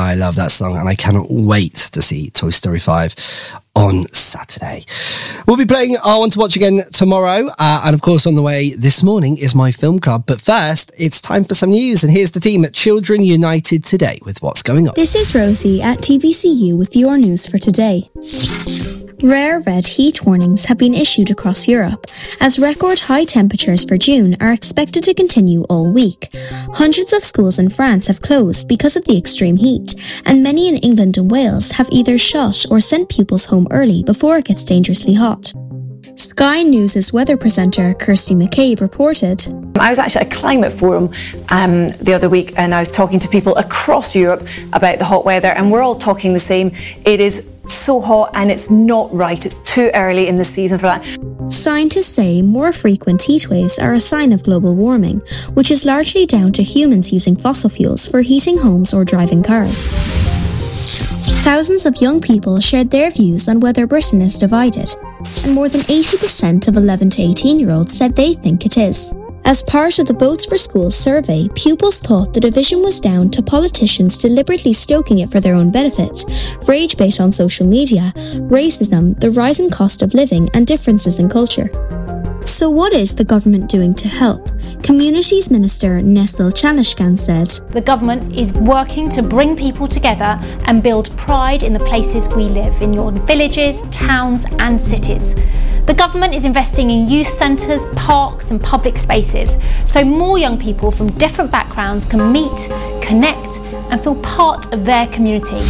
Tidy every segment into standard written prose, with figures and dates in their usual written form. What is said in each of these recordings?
I love that song, and I cannot wait to see Toy Story 5 on Saturday. We'll be playing our One to Watch again tomorrow, and of course on the way this morning is my film club. But first, it's time for some news, and here's the team at Children United today with what's going on. This is Rosie at TVCU with your news for today. Rare red heat warnings have been issued across Europe, as record high temperatures for June are expected to continue all week. Hundreds of schools in France have closed because of the extreme heat, and many in England and Wales have either shut or sent pupils home early before it gets dangerously hot. Sky News' weather presenter Kirsty McCabe reported. I was actually at a climate forum the other week, and I was talking to people across Europe about the hot weather, and we're all talking the same. It is so hot and it's not right. It's too early in the season for that. Scientists say more frequent heatwaves are a sign of global warming, which is largely down to humans using fossil fuels for heating homes or driving cars. Thousands of young people shared their views on whether Britain is divided, and more than 80% of 11 to 18-year-olds said they think it is. As part of the Votes for Schools survey, pupils thought the division was down to politicians deliberately stoking it for their own benefit, rage bait on social media, racism, the rising cost of living, and differences in culture. So what is the government doing to help? Communities Minister Nestle Chanishkan said, "The government is working to bring people together and build pride in the places we live, in your villages, towns and cities. The government is investing in youth centres, parks and public spaces, so more young people from different backgrounds can meet, connect and feel part of their community."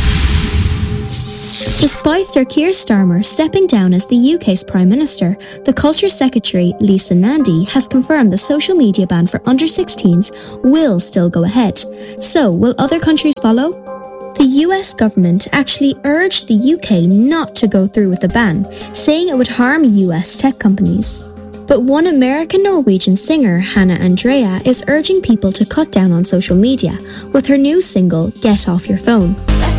Despite Sir Keir Starmer stepping down as the UK's Prime Minister, the Culture Secretary Lisa Nandy has confirmed the social media ban for under-16s will still go ahead. So, will other countries follow? The US government actually urged the UK not to go through with the ban, saying it would harm US tech companies. But one American-Norwegian singer, Hannah Andrea, is urging people to cut down on social media with her new single, Get Off Your Phone.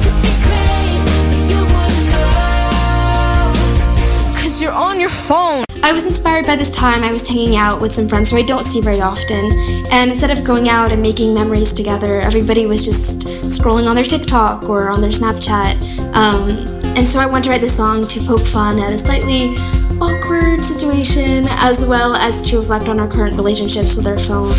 You're on your phone. I was inspired by this time. I was hanging out with some friends who I don't see very often, and instead of going out and making memories together, everybody was just scrolling on their TikTok or on their Snapchat, and so I wanted to write this song to poke fun at a slightly awkward situation, as well as to reflect on our current relationships with our phone.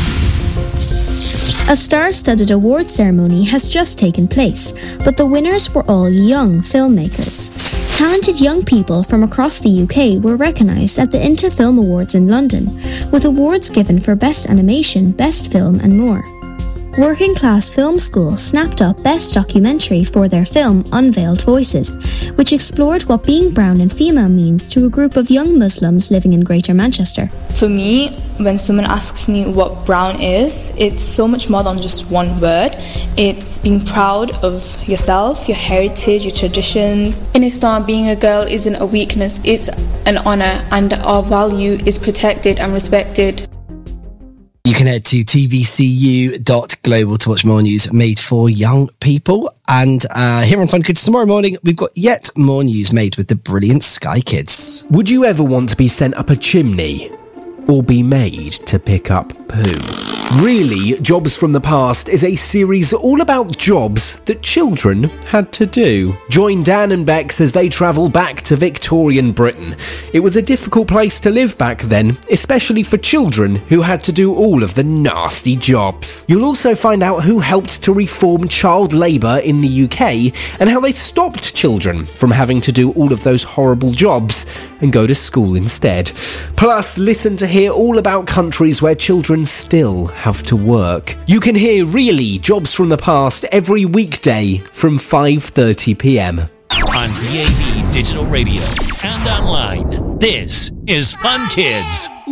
A star-studded award ceremony has just taken place, but the winners were all young filmmakers. Talented young people from across the UK were recognised at the Inter Film Awards in London, with awards given for Best Animation, Best Film and more. Working Class Film School snapped up Best Documentary for their film Unveiled Voices, which explored what being brown and female means to a group of young Muslims living in Greater Manchester. For me, when someone asks me what brown is, it's so much more than just one word. It's being proud of yourself, your heritage, your traditions. In Islam, being a girl isn't a weakness, it's an honour, and our value is protected and respected. You can head to tvcu.global to watch more news made for young people. And here on Fun Kids tomorrow morning, we've got yet more news made with the brilliant Sky Kids. Would you ever want to be sent up a chimney? Or be made to pick up poo? Really, Jobs from the Past is a series all about jobs that children had to do. Join Dan and Bex as they travel back to Victorian Britain. It was a difficult place to live back then, especially for children who had to do all of the nasty jobs. You'll also find out who helped to reform child labour in the UK and how they stopped children from having to do all of those horrible jobs and go to school instead. Plus, listen to hear all about countries where children still have to work. You can hear Really Jobs from the Past every weekday from 5:30 p.m. On DAB Digital Radio and online, this is Fun Kids.